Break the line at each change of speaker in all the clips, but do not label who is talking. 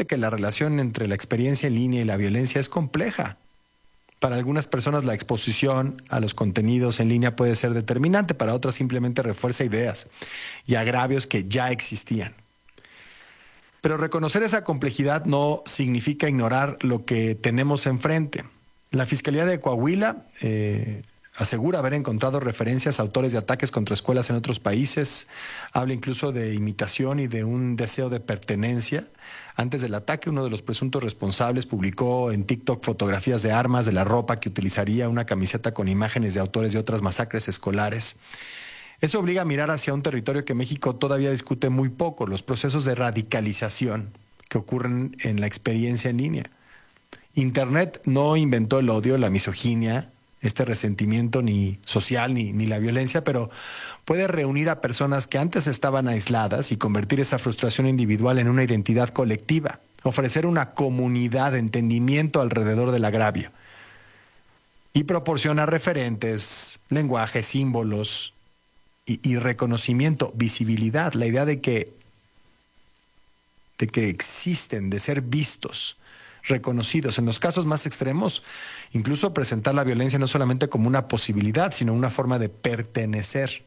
advierte que la relación entre la experiencia en línea y la violencia es compleja. Para algunas personas la exposición a los contenidos en línea puede ser determinante, para otras simplemente refuerza ideas y agravios que ya existían. Pero reconocer esa complejidad no significa ignorar lo que tenemos enfrente. La Fiscalía de Coahuila asegura haber encontrado referencias a autores de ataques contra escuelas en otros países. Habla incluso de imitación y de un deseo de pertenencia. Antes del ataque, uno de los presuntos responsables publicó en TikTok fotografías de armas, de la ropa que utilizaría, una camiseta con imágenes de autores de otras masacres escolares. Eso obliga a mirar hacia un territorio que México todavía discute muy poco, los procesos de radicalización que ocurren en la experiencia en línea. Internet no inventó el odio, la misoginia, este resentimiento ni social ni la violencia, pero puede reunir a personas que antes estaban aisladas y convertir esa frustración individual en una identidad colectiva, ofrecer una comunidad de entendimiento alrededor del agravio y proporciona referentes, lenguaje, símbolos y reconocimiento, visibilidad, la idea de que existen, de ser vistos, reconocidos. En los casos más extremos, incluso presentar la violencia no solamente como una posibilidad, sino una forma de pertenecer.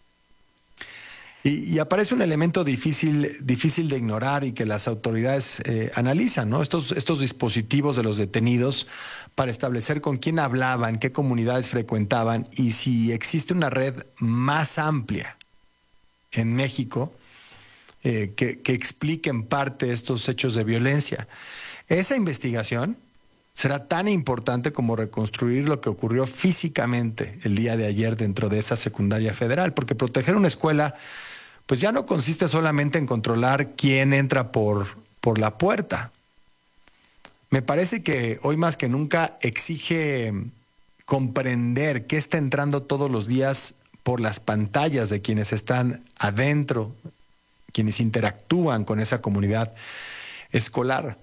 Y aparece un elemento difícil de ignorar y que las autoridades analizan, ¿no? Estos dispositivos de los detenidos para establecer con quién hablaban, qué comunidades frecuentaban y si existe una red más amplia en México que explique en parte estos hechos de violencia. Esa investigación será tan importante como reconstruir lo que ocurrió físicamente el día de ayer dentro de esa secundaria federal, porque proteger una escuela pues ya no consiste solamente en controlar quién entra por la puerta. Me parece que hoy más que nunca exige comprender qué está entrando todos los días por las pantallas de quienes están adentro, quienes interactúan con esa comunidad escolar.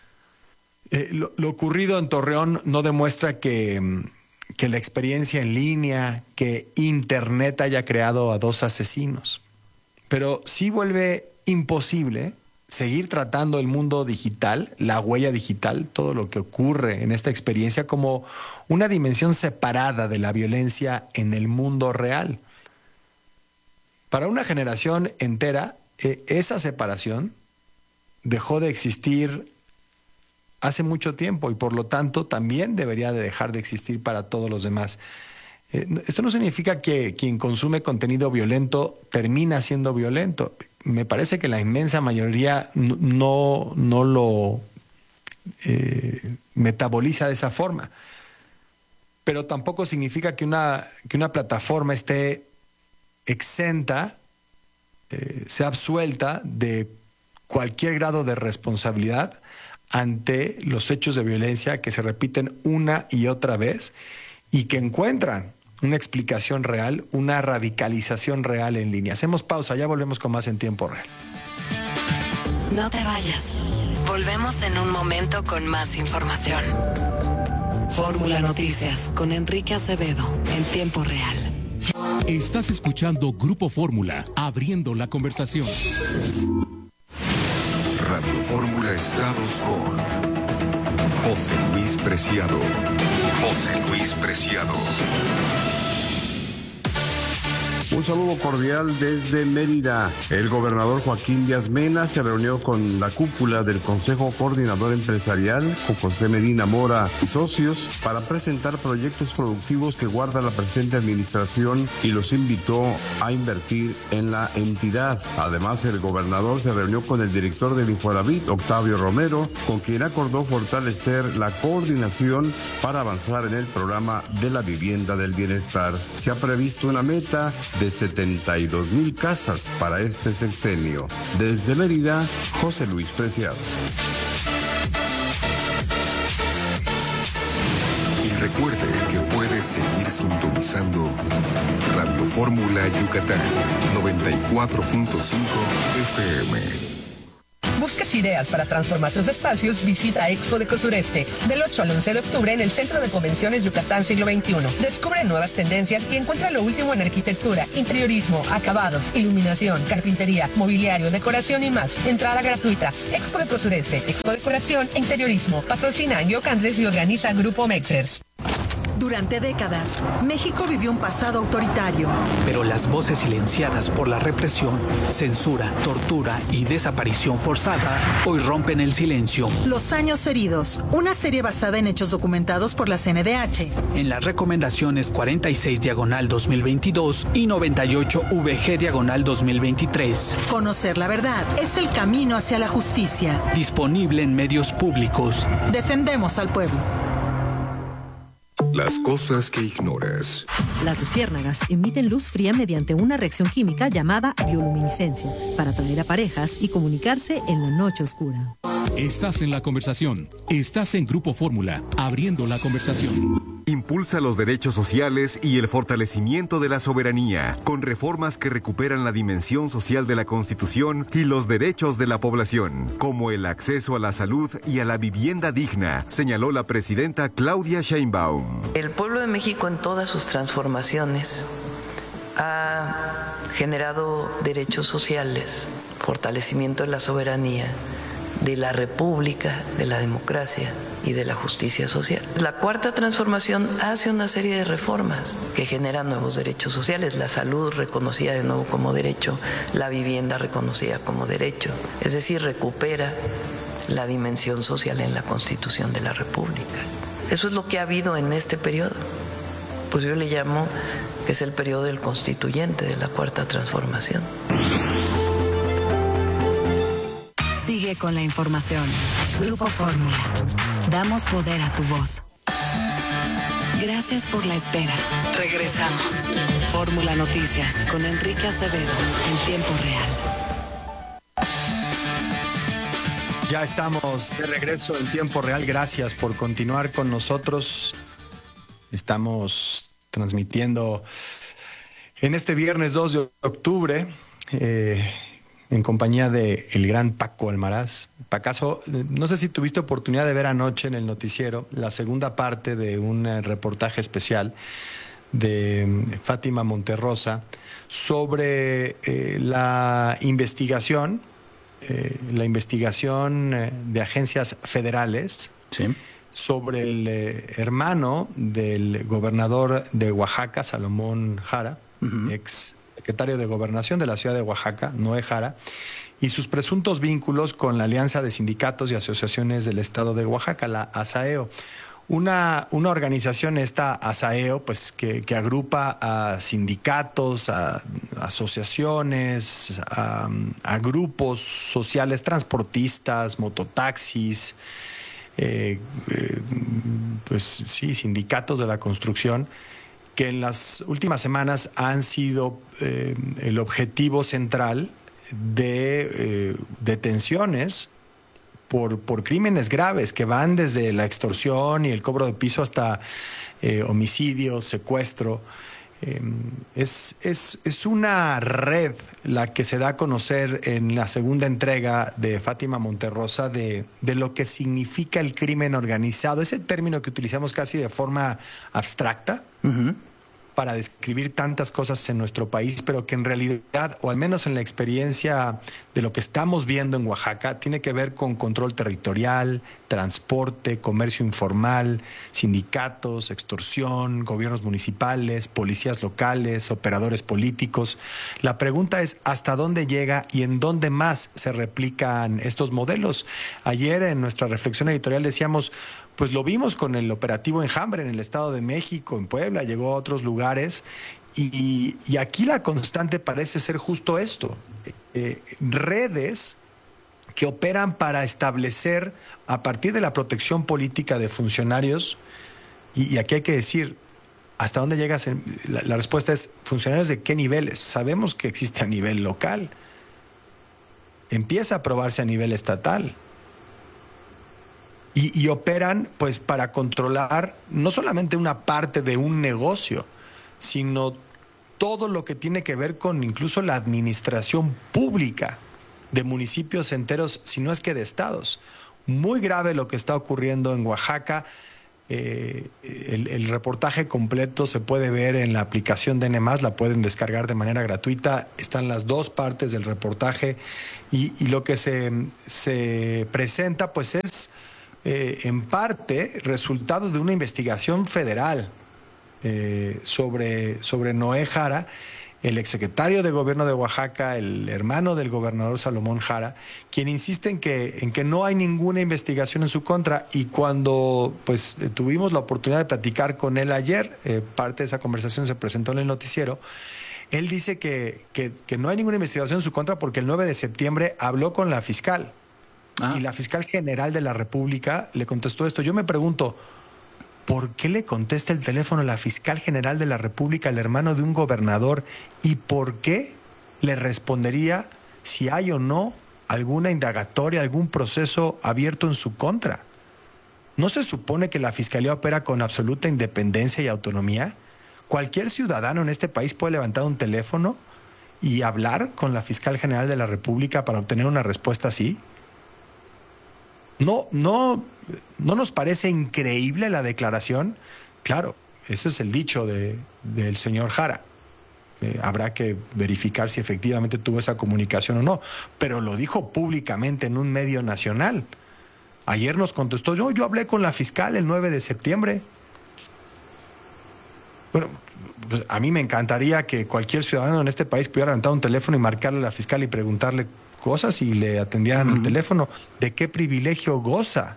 Lo ocurrido en Torreón no demuestra que la experiencia en línea, que Internet haya creado a dos asesinos, pero sí vuelve imposible seguir tratando el mundo digital, la huella digital, todo lo que ocurre en esta experiencia como una dimensión separada de la violencia en el mundo real. Para una generación entera, esa separación dejó de existir hace mucho tiempo y por lo tanto también debería de dejar de existir para todos los demás. Esto no significa que quien consume contenido violento termina siendo violento. Me parece que la inmensa mayoría no lo metaboliza de esa forma. Pero tampoco significa que una plataforma esté exenta, sea absuelta de cualquier grado de responsabilidad ante los hechos de violencia que se repiten una y otra vez y que encuentran una explicación real, una radicalización real en línea. Hacemos pausa, ya volvemos con más en tiempo real.
No te vayas. Volvemos en un momento con más información. Fórmula Noticias con Enrique Acevedo en tiempo real.
Estás escuchando Grupo Fórmula, abriendo la conversación.
Radio Fórmula Estados con José Luis Preciado. José Luis Preciado.
Un saludo cordial desde Mérida. El gobernador Joaquín Díaz Mena se reunió con la cúpula del Consejo Coordinador Empresarial, con José Medina Mora y socios, para presentar proyectos productivos que guarda la presente administración y los invitó a invertir en la entidad. Además, el gobernador se reunió con el director del Infonavit, Octavio Romero, con quien acordó fortalecer la coordinación para avanzar en el programa de la vivienda del bienestar. Se ha previsto una meta de 72,000 casas para este sexenio. Desde Mérida, José Luis Preciado.
Y recuerde que puede seguir sintonizando Radio Fórmula Yucatán 94.5 FM.
busques ideas para transformar tus espacios, visita Expo Deco Sureste del 8 al 11 de octubre en el Centro de Convenciones Yucatán Siglo XXI. Descubre nuevas tendencias y encuentra lo último en arquitectura, interiorismo, acabados, iluminación, carpintería, mobiliario, decoración y más. Entrada gratuita. Expo Deco Sureste, Expo Decoración e Interiorismo. Patrocina Angio Candles y organiza Grupo Mexers.
Durante décadas, México vivió un pasado autoritario.
Pero las voces silenciadas por la represión, censura, tortura y desaparición forzada hoy rompen el silencio.
Los años heridos, una serie basada en hechos documentados por la CNDH.
En las recomendaciones 46/2022 y 98/VG/2023.
Conocer la verdad es el camino hacia la justicia.
Disponible en medios públicos.
Defendemos al pueblo.
Las cosas que ignoras.
Las luciérnagas emiten luz fría mediante una reacción química llamada bioluminiscencia para atraer a parejas y comunicarse en la noche oscura.
Estás en la conversación. Estás en Grupo Fórmula, abriendo la conversación.
Impulsa los derechos sociales y el fortalecimiento de la soberanía, con reformas que recuperan la dimensión social de la Constitución y los derechos de la población, como el acceso a la salud y a la vivienda digna, señaló la presidenta Claudia Sheinbaum.
El pueblo de México en todas sus transformaciones ha generado derechos sociales, fortalecimiento de la soberanía, de la república, de la democracia y de la justicia social. La cuarta transformación hace una serie de reformas que generan nuevos derechos sociales, la salud reconocida de nuevo como derecho, la vivienda reconocida como derecho, es decir, recupera la dimensión social en la Constitución de la República. Eso es lo que ha habido en este periodo. Pues yo le llamo que es el periodo del constituyente de la cuarta transformación.
Sigue con la información. Grupo Fórmula. Damos poder a tu voz. Gracias por la espera. Regresamos. Fórmula Noticias con Enrique Acevedo en tiempo real.
Ya estamos de regreso en tiempo real. Gracias por continuar con nosotros. Estamos transmitiendo en este viernes 2 de octubre en compañía de el gran Paco Almaraz. Pacazo, no sé si tuviste oportunidad de ver anoche en el noticiero la segunda parte de un reportaje especial de Fátima Monterrosa sobre la investigación de agencias federales.
Sí.
Sobre el hermano del gobernador de Oaxaca, Salomón Jara, ex secretario de Gobernación de la ciudad de Oaxaca, Noé Jara, y sus presuntos vínculos con la Alianza de Sindicatos y Asociaciones del Estado de Oaxaca, la ASAEO. Una organización, esta ASAEO, pues que agrupa a sindicatos, a asociaciones, a grupos sociales, transportistas, mototaxis, pues sí, sindicatos de la construcción, que en las últimas semanas han sido el objetivo central de detenciones por crímenes graves que van desde la extorsión y el cobro de piso hasta homicidio, secuestro. Es una red la que se da a conocer en la segunda entrega de Fátima Monterrosa de lo que significa el crimen organizado, ese término que utilizamos casi de forma abstracta para describir tantas cosas en nuestro país, pero que en realidad, o al menos en la experiencia de lo que estamos viendo en Oaxaca, tiene que ver con control territorial, transporte, comercio informal, sindicatos, extorsión, gobiernos municipales, policías locales, operadores políticos. La pregunta es ¿hasta dónde llega y en dónde más se replican estos modelos? Ayer en nuestra reflexión editorial decíamos, pues lo vimos con el operativo Enjambre en el Estado de México, en Puebla, llegó a otros lugares y aquí la constante parece ser justo esto, redes que operan para establecer a partir de la protección política de funcionarios, y aquí hay que decir, ¿hasta dónde llegas? La respuesta es, ¿funcionarios de qué niveles? Sabemos que existe a nivel local, empieza a probarse a nivel estatal. Y operan pues para controlar no solamente una parte de un negocio, sino todo lo que tiene que ver con incluso la administración pública de municipios enteros, si no es que de estados. Muy grave lo que está ocurriendo en Oaxaca. El reportaje completo se puede ver en la aplicación de N+, la pueden descargar de manera gratuita. Están las dos partes del reportaje y lo que se presenta pues es en parte resultado de una investigación federal sobre Noé Jara, el exsecretario de Gobierno de Oaxaca, el hermano del gobernador Salomón Jara, quien insiste en que no hay ninguna investigación en su contra. Y cuando pues tuvimos la oportunidad de platicar con él ayer, parte de esa conversación se presentó en el noticiero, él dice que no hay ninguna investigación en su contra porque el 9 de septiembre habló con la fiscal. Y la fiscal general de la República le contestó esto. Yo me pregunto, ¿por qué le contesta el teléfono a la fiscal general de la República, el hermano de un gobernador? ¿Y por qué le respondería si hay o no alguna indagatoria, algún proceso abierto en su contra? ¿No se supone que la fiscalía opera con absoluta independencia y autonomía? Cualquier ciudadano en este país puede levantar un teléfono y hablar con la fiscal general de la República para obtener una respuesta así. ¿No nos parece increíble la declaración? Claro, ese es el dicho del señor Jara. Habrá que verificar si efectivamente tuvo esa comunicación o no, pero lo dijo públicamente en un medio nacional. Ayer nos contestó, yo hablé con la fiscal el 9 de septiembre. Bueno, pues a mí me encantaría que cualquier ciudadano en este país pudiera levantar un teléfono y marcarle a la fiscal y preguntarle cosas y le atendieran el teléfono. ¿De qué privilegio goza?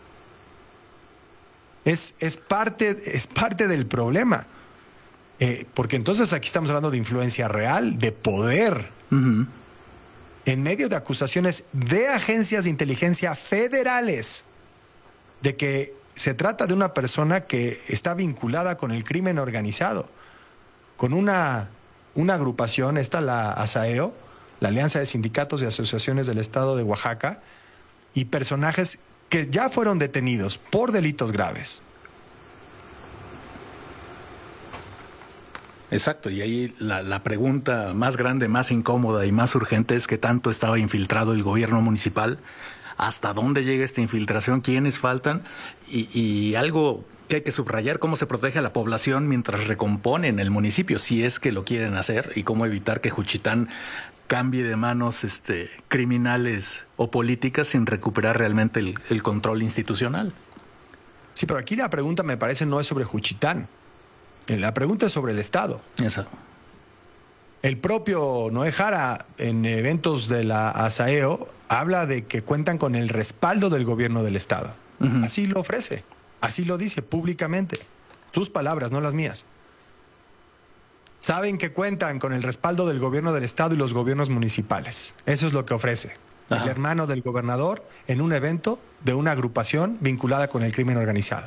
Es parte del problema. Porque entonces aquí estamos hablando de influencia real, de poder. En medio de acusaciones de agencias de inteligencia federales de que se trata de una persona que está vinculada con el crimen organizado, con una agrupación, la ASAEO, la Alianza de Sindicatos y Asociaciones del Estado de Oaxaca, y personajes que ya fueron detenidos por delitos graves.
Exacto, y ahí la pregunta más grande, más incómoda y más urgente es qué tanto estaba infiltrado el gobierno municipal, hasta dónde llega esta infiltración, quiénes faltan, y algo que hay que subrayar, cómo se protege a la población mientras recomponen el municipio, si es que lo quieren hacer, y cómo evitar que Juchitán cambie de manos criminales o políticas sin recuperar realmente el control institucional.
Sí, pero aquí la pregunta me parece no es sobre Juchitán. La pregunta es sobre el Estado.
Eso.
El propio Noé Jara, en eventos de la ASAEO, habla de que cuentan con el respaldo del gobierno del Estado. Así lo ofrece, así lo dice públicamente. Sus palabras, no las mías. Saben que cuentan con el respaldo del gobierno del Estado y los gobiernos municipales. Eso es lo que ofrece. El hermano del gobernador en un evento de una agrupación vinculada con el crimen organizado.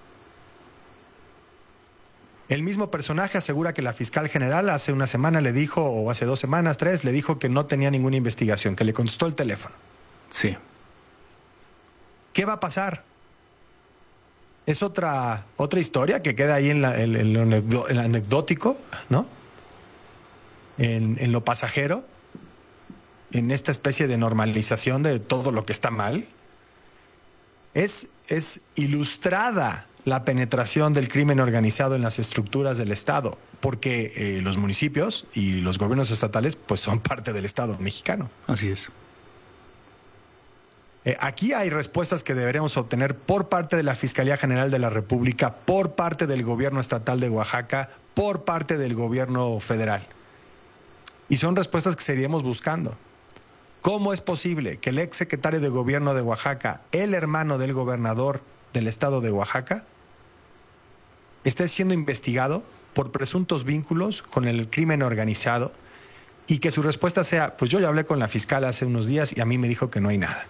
El mismo personaje asegura que la fiscal general hace una semana le dijo, o hace 2 semanas, 3, le dijo que no tenía ninguna investigación, que le contestó el teléfono.
Sí.
¿Qué va a pasar? Es otra historia que queda ahí en lo anecdótico, ¿no? En lo pasajero, en esta especie de normalización de todo lo que está mal. Es ilustrada la penetración del crimen organizado en las estructuras del Estado, porque los municipios y los gobiernos estatales pues son parte del Estado mexicano.
Así es.
Aquí hay respuestas que deberemos obtener por parte de la Fiscalía General de la República, por parte del gobierno estatal de Oaxaca, por parte del gobierno federal. Y son respuestas que seguiremos buscando. ¿Cómo es posible que el ex secretario de gobierno de Oaxaca, el hermano del gobernador del estado de Oaxaca, esté siendo investigado por presuntos vínculos con el crimen organizado y que su respuesta sea, pues yo ya hablé con la fiscal hace unos días y a mí me dijo que no hay nada?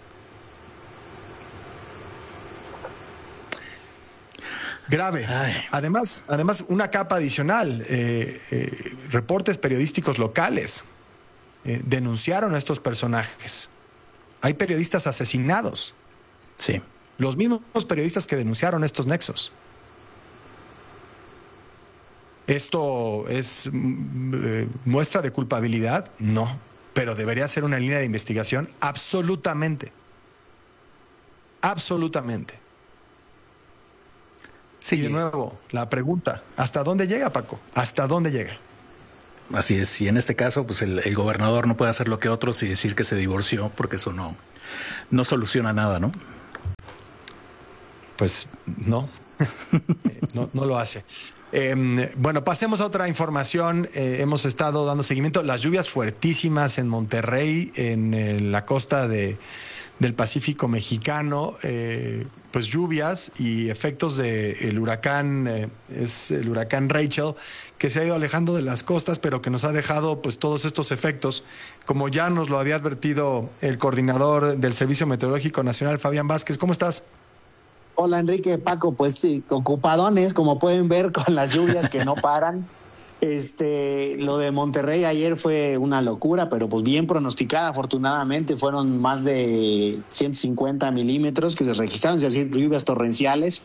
Grave. Además, una capa adicional, reportes periodísticos locales denunciaron a estos personajes. Hay periodistas asesinados.
Sí.
Los mismos periodistas que denunciaron estos nexos. ¿Esto es muestra de culpabilidad? No. pero debería ser una línea de investigación absolutamente. Absolutamente. Sí, y de nuevo, la pregunta, ¿hasta dónde llega, Paco? ¿Hasta dónde llega?
Así es, y en este caso, pues el gobernador no puede hacer lo que otros y decir que se divorció, porque eso no soluciona nada, ¿no?
Pues no, no lo hace. Bueno, pasemos a otra información. Hemos estado dando seguimiento. Las lluvias fuertísimas en Monterrey, en la costa del Pacífico mexicano, pues lluvias y efectos del huracán, es el huracán Rachel, que se ha ido alejando de las costas, pero que nos ha dejado pues todos estos efectos. Como ya nos lo había advertido el coordinador del Servicio Meteorológico Nacional, Fabián Vázquez. ¿Cómo estás?
Hola, Enrique, Paco, pues sí, ocupadones, como pueden ver, con las lluvias que no paran. Lo de Monterrey ayer fue una locura, pero pues bien pronosticada, afortunadamente. Fueron más de 150 milímetros que se registraron, es decir, lluvias torrenciales.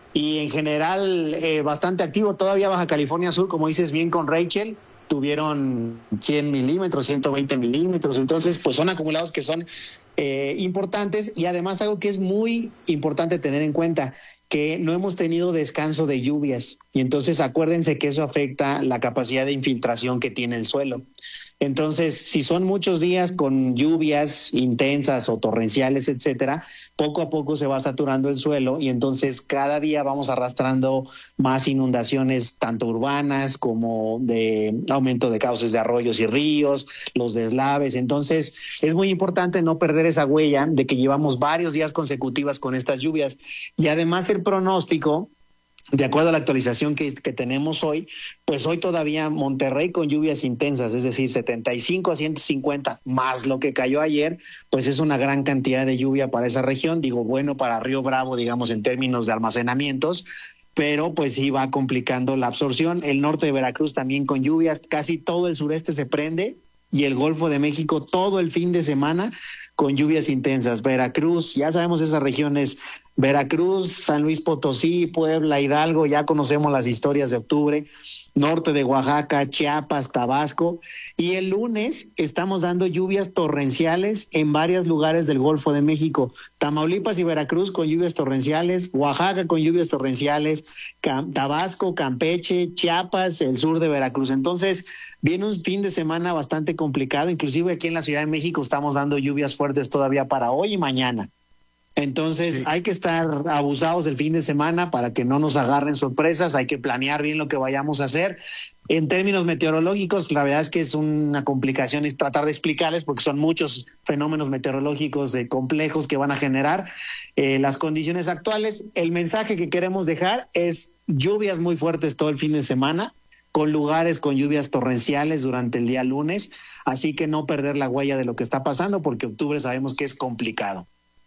Y en general bastante activo. Todavía Baja California Sur, como dices bien, con Rachel, tuvieron 100 milímetros, 120 milímetros. Entonces, pues son acumulados que son importantes. Y además algo que es muy importante tener en cuenta, que no hemos tenido descanso de lluvias. Y entonces acuérdense que eso afecta la capacidad de infiltración que tiene el suelo. Entonces, si son muchos días con lluvias intensas o torrenciales, etcétera, poco a poco se va saturando el suelo y entonces cada día vamos arrastrando más inundaciones, tanto urbanas como de aumento de cauces de arroyos y ríos, los deslaves. Entonces, es muy importante no perder esa huella de que llevamos varios días consecutivas con estas lluvias. Y además el pronóstico, de acuerdo a la actualización que tenemos hoy, pues hoy todavía Monterrey con lluvias intensas, es decir, 75 a 150, más lo que cayó ayer, pues es una gran cantidad de lluvia para esa región. Digo, bueno, para Río Bravo, digamos, en términos de almacenamientos, pero pues sí va complicando la absorción. El norte de Veracruz también con lluvias, casi todo el sureste se prende, y el Golfo de México todo el fin de semana con lluvias intensas. Veracruz, ya sabemos esas regiones, Veracruz, San Luis Potosí, Puebla, Hidalgo, ya conocemos las historias de octubre, norte de Oaxaca, Chiapas, Tabasco, y el lunes estamos dando lluvias torrenciales en varios lugares del Golfo de México, Tamaulipas y Veracruz con lluvias torrenciales, Oaxaca con lluvias torrenciales, Tabasco, Campeche, Chiapas, el sur de Veracruz. Entonces, viene un fin de semana bastante complicado, inclusive aquí en la Ciudad de México estamos dando lluvias fuertes todavía para hoy y mañana. Entonces sí, hay que estar abusados el fin de semana para que no nos agarren sorpresas, hay que planear bien lo que vayamos a hacer. En términos meteorológicos, la verdad es que es una complicación es tratar de explicarles porque son muchos fenómenos meteorológicos complejos que van a generar las condiciones actuales. El mensaje que queremos dejar es lluvias muy fuertes todo el fin de semana, con lugares con lluvias torrenciales durante el día lunes, así que no perder la huella de lo que está pasando porque octubre sabemos que es complicado.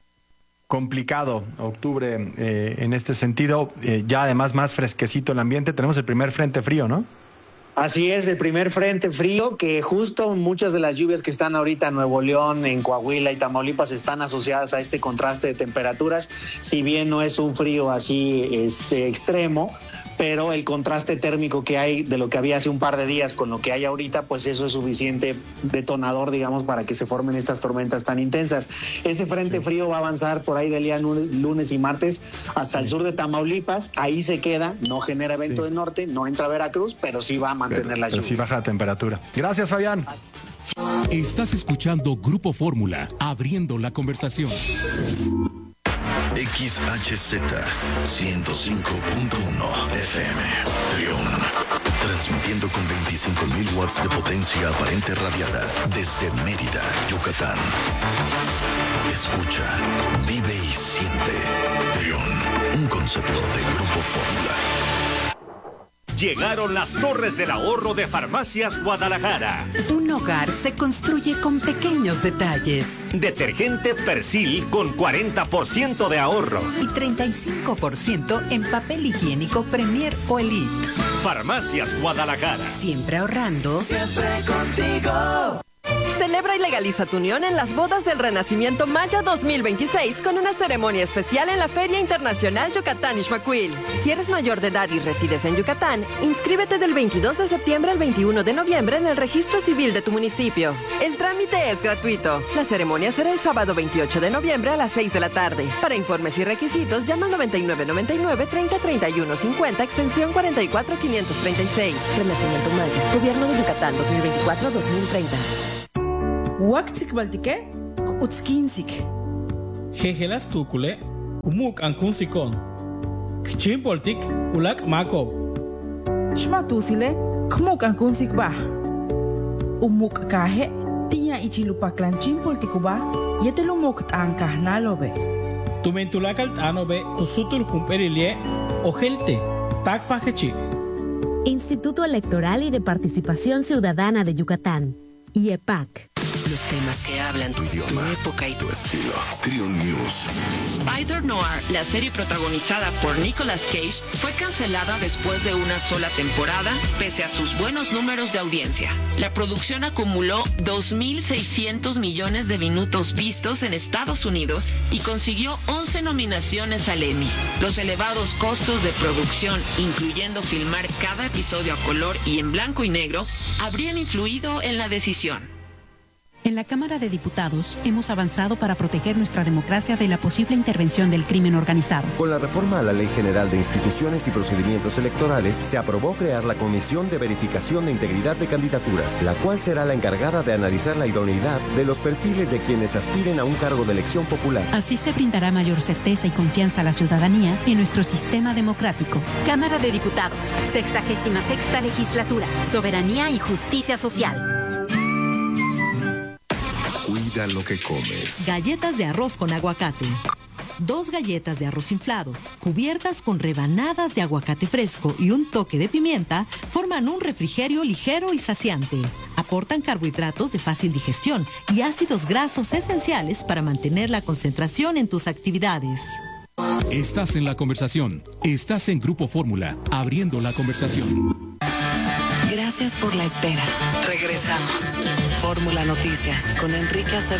Complicado octubre en este sentido, ya además más fresquecito el ambiente. Tenemos el primer frente frío, ¿no?
Así es, el primer frente frío, que justo muchas de las lluvias que están ahorita en Nuevo León, en Coahuila y Tamaulipas están asociadas a este contraste de temperaturas. Si bien no es un frío así extremo, pero el contraste térmico que hay de lo que había hace un par de días con lo que hay ahorita, pues eso es suficiente detonador, digamos, para que se formen estas tormentas tan intensas. Ese frente frío va a avanzar por ahí del día lunes y martes hasta el sur de Tamaulipas, ahí se queda, no genera evento del norte, no entra a Veracruz, pero sí va a mantener la lluvia.
Pero sí baja la temperatura. Gracias, Fabián.
Estás escuchando Grupo Fórmula, abriendo la conversación.
XHZ 105.1 FM Trión, transmitiendo con 25.000 watts de potencia aparente radiada desde Mérida, Yucatán. Escucha, vive y siente. Trión, un concepto de Grupo Fórmula.
Llegaron las Torres del Ahorro de Farmacias Guadalajara.
Un hogar se construye con pequeños detalles.
Detergente Persil con 40% de ahorro.
Y 35% en papel higiénico Premier o Elite.
Farmacias Guadalajara.
Siempre ahorrando.
Siempre contigo. Celebra y legaliza tu unión en las bodas del Renacimiento Maya 2026 con una ceremonia especial en la Feria Internacional Yucatán Ixmaquil. Si eres mayor de edad y resides en Yucatán, inscríbete del 22 de septiembre al 21 de noviembre en el registro civil de tu municipio. El trámite es gratuito. La ceremonia será el sábado 28 de noviembre a las 6 de la tarde. Para informes y requisitos, llama al 9999 30 31 50, extensión 44536. Renacimiento Maya, Gobierno de Yucatán 2024-2030.
Waktik baltike, utskinsik. Jejelas tukule, umuk ankunsikon. Kchin poltik, ulak mako.
Shmatusile, kmuk ankunsik bah. Umuk kahe, tia ichilupak poltikuba, yetelumuk tankah nalobe.
Tumentulakal tanobe, kusutul jumperilie, ojelte, takpajechi.
Instituto Electoral y de Participación Ciudadana de Yucatán, IEPAC.
Los temas que hablan tu idioma, tu época y tu estilo.
Trion News.
Spider Noir, la serie protagonizada por Nicolas Cage, fue cancelada después de una sola temporada, pese a sus buenos números de audiencia. La producción acumuló 2.600 millones de minutos vistos en Estados Unidos y consiguió 11 nominaciones al Emmy. Los elevados costos de producción, incluyendo filmar cada episodio a color y en blanco y negro, habrían influido en la decisión.
En la Cámara de Diputados hemos avanzado para proteger nuestra democracia de la posible intervención del crimen organizado.
Con la reforma a la Ley General de Instituciones y Procedimientos Electorales, se aprobó crear la Comisión de Verificación de Integridad de Candidaturas, la cual será la encargada de analizar la idoneidad de los perfiles de quienes aspiren a un cargo de elección popular.
Así se brindará mayor certeza y confianza a la ciudadanía en nuestro sistema democrático.
Cámara de Diputados, 66ª Legislatura, Soberanía y Justicia Social.
Cuida lo que comes.
Galletas de arroz con aguacate. 2 galletas de arroz inflado, cubiertas con rebanadas de aguacate fresco y un toque de pimienta, forman un refrigerio ligero y saciante. Aportan carbohidratos de fácil digestión y ácidos grasos esenciales para mantener la concentración en tus actividades.
Estás en la conversación. Estás en Grupo Fórmula, abriendo la conversación.
Gracias por la espera. Regresamos. Fórmula Noticias con Enrique Acevedo.